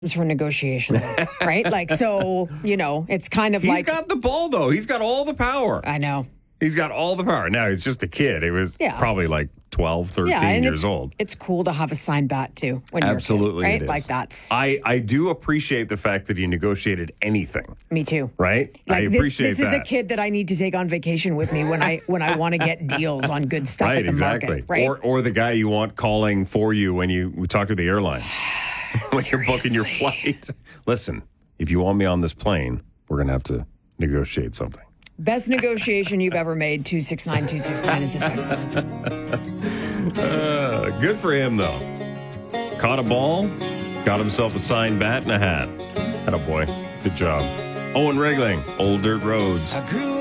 for negotiation, right? Like, so, it's kind of He's like... got the ball, though. He's got all the power. I know. He's got all the power. Now, he's just a kid. He was probably like 12, 13 years old. It's cool to have a signed bat, too, when Absolutely, you're a kid, right? it is. Like, that's... I do appreciate the fact that he negotiated anything. Me too. Right? Like, I appreciate this is a kid that I need to take on vacation with me when I want to get deals on good stuff Right, at the exactly. market, right? Or the guy you want calling for you when you talk to the airline. When you're booking your flight. Listen, if you want me on this plane, we're going to have to negotiate something. Best negotiation you've ever made, 269-269 is the text line. Good for him, though. Caught a ball, got himself a signed bat and a hat. Attaboy. Good job. Owen Regling, Old Dirt Roads.